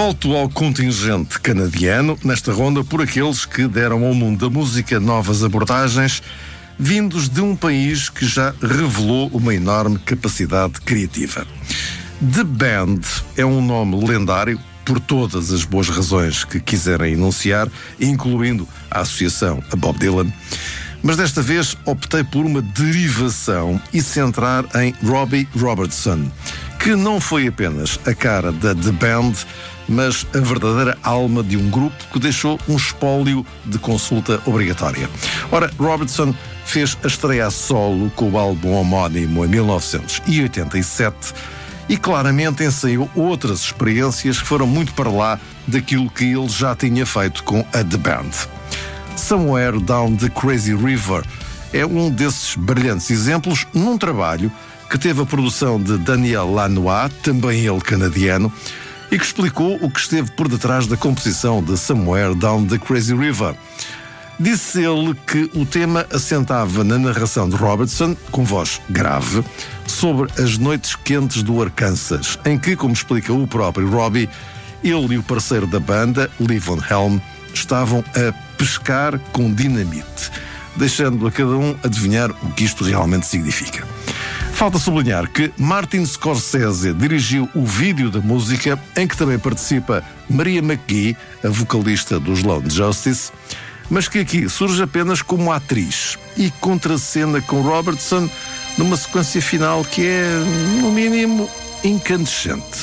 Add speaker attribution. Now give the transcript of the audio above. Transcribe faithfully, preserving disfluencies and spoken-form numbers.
Speaker 1: Salto ao contingente canadiano, nesta ronda por aqueles que deram ao mundo da música novas abordagens, vindos de um país que já revelou uma enorme capacidade criativa. The Band é um nome lendário, por todas as boas razões que quiserem enunciar, incluindo a associação a Bob Dylan, mas desta vez optei por uma derivação e centrar em Robbie Robertson, que não foi apenas a cara da The Band, mas a verdadeira alma de um grupo que deixou um espólio de consulta obrigatória. Ora, Robertson fez a estreia a solo com o álbum homónimo em mil novecentos e oitenta e sete e claramente ensaiou outras experiências que foram muito para lá daquilo que ele já tinha feito com a The Band. Somewhere Down the Crazy River é um desses brilhantes exemplos num trabalho que teve a produção de Daniel Lanois, também ele canadiano, e que explicou o que esteve por detrás da composição de Somewhere Down the Crazy River. Disse ele que o tema assentava na narração de Robertson, com voz grave, sobre as noites quentes do Arkansas, em que, como explica o próprio Robbie, ele e o parceiro da banda, Levon Helm, estavam a pescar com dinamite, deixando a cada um adivinhar o que isto realmente significa. Falta sublinhar que Martin Scorsese dirigiu o vídeo da música, em que também participa Maria McGee, a vocalista dos Lone Justice, mas que aqui surge apenas como atriz e contracena com Robertson numa sequência final que é, no mínimo, incandescente.